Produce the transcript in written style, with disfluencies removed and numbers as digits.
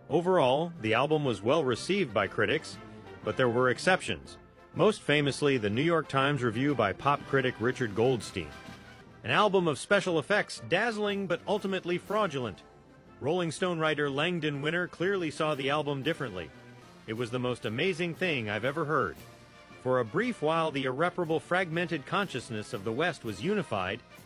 Overall, the album was well received by critics, but there were exceptions, most famously the New York Times review by pop critic Richard Goldstein. An album of special effects, dazzling but ultimately fraudulent. Rolling Stone writer Langdon Winner clearly saw the album differently. It was the most amazing thing I've ever heard. For a brief while, the irreparable fragmented consciousness of the West was unified,